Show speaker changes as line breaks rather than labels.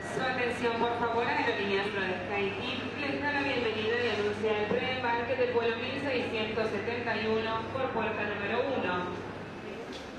Su atención, por favor, Aerolíneas SkyTeam les da la bienvenida y anuncia el preembarque del vuelo 1671 por puerta número 1.